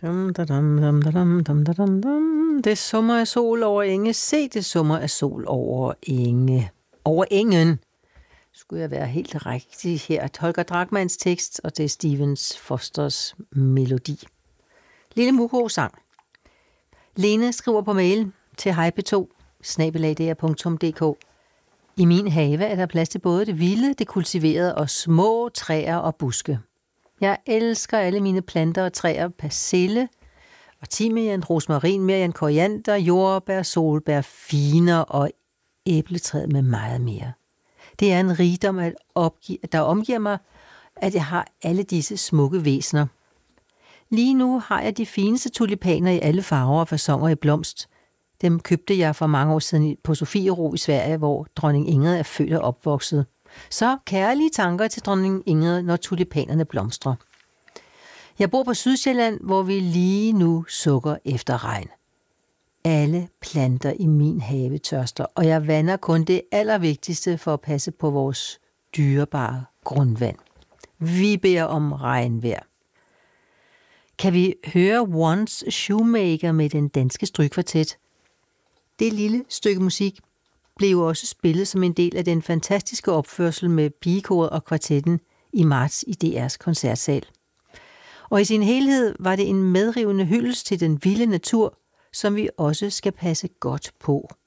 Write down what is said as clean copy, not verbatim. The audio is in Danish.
Dum, da, dum, dum, da, dum, dum, da, dum, dum. Det summer af sol over enge. Se, det summer af sol over enge. Over engen. Skulle jeg være helt rigtig her. Holger Drachmanns tekst, og det er Stevens Fosters melodi. Lille Muko sang. Lene skriver på mail til hp2@dr.dk. I min have er der plads til både det vilde, det kultiverede og små træer og buske. Jeg elsker alle mine planter og træer, persille og timian, rosmarin, merian, koriander, jordbær, solbær, finer og æbletræet med meget mere. Det er en rigdom, der omgiver mig, at jeg har alle disse smukke væsener. Lige nu har jeg de fineste tulipaner i alle farver og faconer i blomst. Dem købte jeg for mange år siden på Sofiero i Sverige, hvor dronning Ingrid er født og opvokset. Så kærlige tanker til dronning Ingrid, når tulipanerne blomstrer. Jeg bor på Sydsjælland, hvor vi lige nu sukker efter regn. Alle planter i min have tørster, og jeg vander kun det allervigtigste for at passe på vores dyrebare grundvand. Vi beder om regnvejr. Kan vi høre Once Shoemaker med den danske strygkvartet? Det lille stykke musik blev også spillet som en del af den fantastiske opførsel med pigekoret og kvartetten i marts i DR's koncertsal. Og i sin helhed var det en medrivende hyldest til den vilde natur, som vi også skal passe godt på.